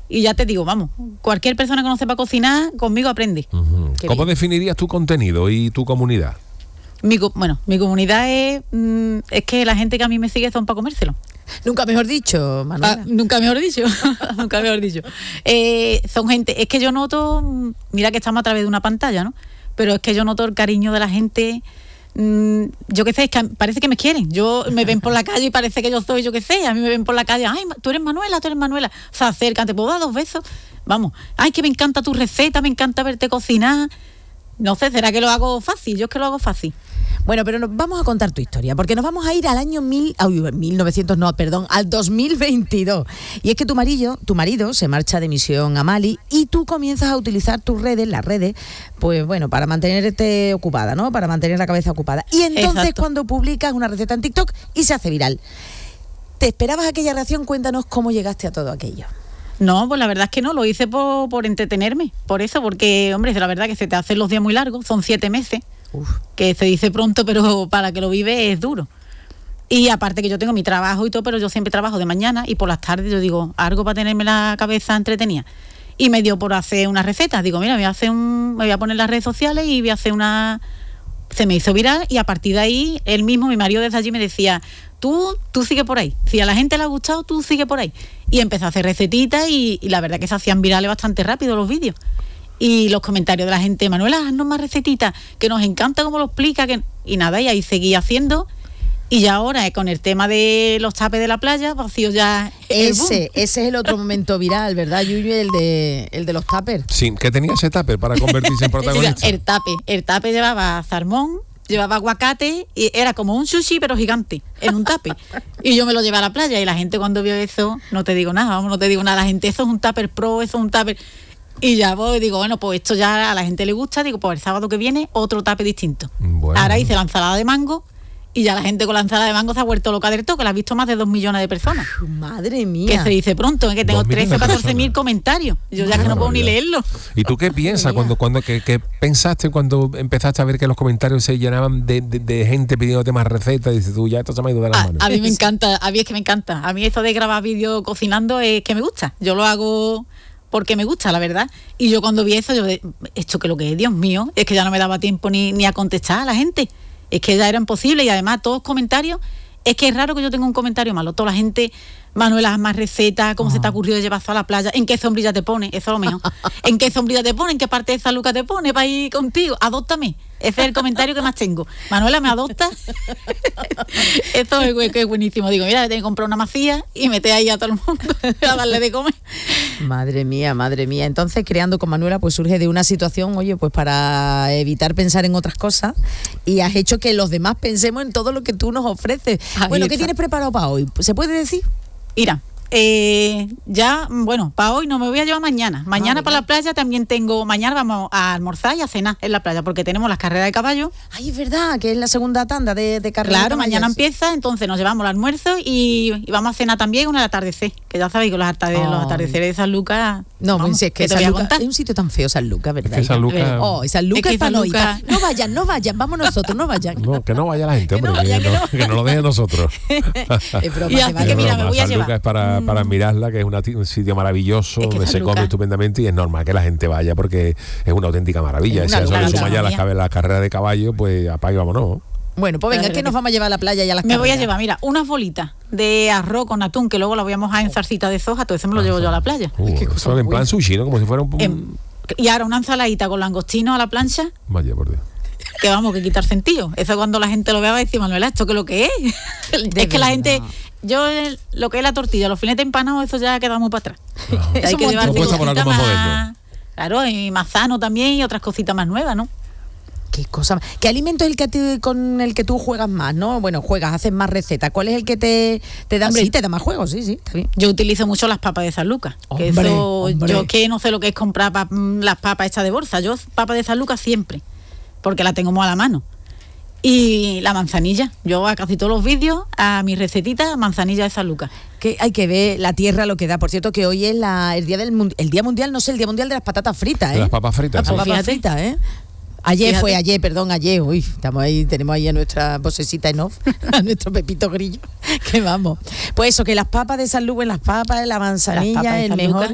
Y ya te digo, vamos, cualquier persona que no sepa cocinar, conmigo aprende. Uh-huh. ¿Cómo definirías tu contenido y tu comunidad? Mi comunidad es que la gente que a mí me sigue son para comérselo. Nunca mejor dicho, Manuela. Nunca mejor dicho. Nunca mejor dicho. Son gente, es que yo noto, mira que estamos a través de una pantalla, ¿no? Pero es que yo noto el cariño de la gente. Yo qué sé, es que parece que me quieren. Me ven por la calle y parece que yo soy, yo qué sé, a mí me ven por la calle, ay, tú eres Manuela. O sea, acércate, ¿te puedo dar 2 besos? Vamos, ay, que me encanta tu receta, me encanta verte cocinar. No sé, ¿será que lo hago fácil? Yo es que lo hago fácil. Bueno, pero vamos a contar tu historia, porque nos vamos a ir al año al 2022. Y es que tu marido se marcha de misión a Mali y tú comienzas a utilizar las redes, pues bueno, para mantenerte ocupada, ¿no? Para mantener la cabeza ocupada. Y entonces Exacto. Cuando publicas una receta en TikTok y se hace viral. ¿Te esperabas aquella reacción? Cuéntanos cómo llegaste a todo aquello. No, pues la verdad es que no, lo hice por entretenerme, por eso, porque, hombre, la verdad que se te hacen los días muy largos, son 7 meses. Uf. Que se dice pronto, pero para que lo vive es duro. Y aparte que yo tengo mi trabajo y todo, pero yo siempre trabajo de mañana y por las tardes yo digo, algo para tenerme la cabeza entretenida. Y me dio por hacer una receta. Digo, mira, me voy a poner en las redes sociales y voy a hacer una... Se me hizo viral y a partir de ahí, él mismo, mi marido desde allí me decía, tú sigue por ahí. Si a la gente le ha gustado, tú sigue por ahí. Y empecé a hacer recetitas y la verdad que se hacían virales bastante rápido los vídeos. Y los comentarios de la gente, Manuela, haznos más recetitas, que nos encanta cómo lo explica, y nada, y ahí seguí haciendo. Y ya ahora, con el tema de los tapes de la playa, vacío ya Ese es el otro momento viral, ¿verdad, Yuyu? El de los tuppers. Sí, ¿qué tenía ese tupper para convertirse en protagonista? El tape llevaba salmón, llevaba aguacate, y era como un sushi, pero gigante, en un tape. Y yo me lo llevé a la playa, y la gente cuando vio eso, no te digo nada, la gente, eso es un tupper pro, eso es un tupper... Y ya voy, digo, bueno, pues esto ya a la gente le gusta, digo, pues el sábado que viene otro tape distinto. Bueno. Ahora hice la ensalada de mango y ya la gente con la ensalada de mango se ha vuelto loca del todo, que la ha visto más de 2 millones de personas. Madre mía. Que se dice pronto, que tengo 2 millones 13 o de 14 mil personas. comentarios. Yo ya que no puedo ni leerlo. ¿Y tú qué piensas qué pensaste cuando empezaste a ver que los comentarios se llenaban de gente pidiéndote más recetas? Y dices tú, ya esto se me ha ido de las manos. A mí me encanta, a mí es que me encanta. A mí esto de grabar vídeos cocinando es que me gusta. Yo lo hago porque me gusta, la verdad. Y yo cuando vi eso, esto que lo que es, Dios mío, es que ya no me daba tiempo ni a contestar a la gente. Es que ya era imposible y además todos los comentarios, es que es raro que yo tenga un comentario malo. Toda la gente, Manuela, haz más recetas, ¿cómo se te ha ocurrido llevarse a la playa? ¿En qué sombrilla te pone? Eso es lo mejor. ¿En qué sombrilla te pone? ¿En qué parte de San Lucas te pone para ir contigo? Adóptame. Ese es el comentario que más tengo. Manuela, ¿me adopta? Esto es buenísimo. Digo, mira, tengo que comprar una masía y meter ahí a todo el mundo a darle de comer. Madre mía. Entonces, creando con Manuela, pues surge de una situación, oye, pues para evitar pensar en otras cosas, y has hecho que los demás pensemos en todo lo que tú nos ofreces. Ahí Bueno, está. ¿qué tienes preparado para hoy? ¿Se puede decir? Mira, ya, bueno, para hoy no me voy a llevar mañana. Mañana para la playa también mañana vamos a almorzar y a cenar en la playa, porque tenemos las carreras de caballo. Ay, es verdad, que es la segunda tanda de carrera. Claro, mañana empieza, entonces nos llevamos el almuerzo y vamos a cenar también con el atardecer, que ya sabéis que los atardeceres de San Lucas... No, vamos, si es que ¿qué te San voy a Lucas contar? es un sitio tan feo, San Lucas, ¿verdad? Es que San Lucas... San Lucas es para San no ir. Lucas- No vayan, vamos nosotros, no vayan. No, que no vaya la gente, hombre, no vaya, que no lo deje a nosotros. Es broma, Y te así vale. que mira, Es broma. me voy a San llevar. Lucas es para admirarla, que es un sitio maravilloso, Es que donde San se come Lucas- estupendamente, y es normal que la gente vaya porque es una auténtica maravilla. Es Y si a una eso le locura, suma ya mía. la carrera de caballo, pues apaga y vámonos. Bueno, pues venga, Pero que nos vamos a llevar a la playa y a las Me voy a carreras. llevar, mira, unas bolitas de arroz con atún, que luego las voy a mojar en zarcita de soja, todo eso me lo llevo yo a la playa. qué cosa Eso en plan buena. sushi, ¿no? Como si fuera Y ahora una ensaladita con langostinos a la plancha, Vaya, por Dios. que vamos, que quitar sentido. Eso cuando la gente lo vea va a decir, Manuela, ¿esto qué es lo que es? Es que la gente, lo que es la tortilla, los filetes empanados, eso ya queda muy para atrás. Hay que llevar No puedes por algo cositas más moderno. Claro, y más sano también y otras cositas más nuevas, ¿no? ¿Qué alimento es el que con el que tú juegas más, no? Bueno, haces más recetas. ¿Cuál es el que te da? Hombre, Sí, te da más juegos, sí, está bien. Yo utilizo mucho las papas de San Lucas. Que Hombre, eso, hombre. yo que no sé lo que es comprar las papas hechas de bolsa. Yo papas de San Lucas siempre, porque la tengo muy a la mano. Y la manzanilla. Yo a casi todos los vídeos, a mis recetitas, manzanilla de San Lucas. Que hay que ver la tierra lo que da. Por cierto, que hoy es el día el día mundial, no sé, el día mundial de las patatas fritas, ¿eh? De las papas fritas. Las sí. papas Fíjate. fritas, ¿eh? Ayer. Uy, estamos ahí, tenemos ahí a nuestra vocecita en off, a nuestro Pepito Grillo, que vamos. Pues eso, que las papas de San Lucas, las papas de la manzanilla, Las papas de el San mejor, Lucas.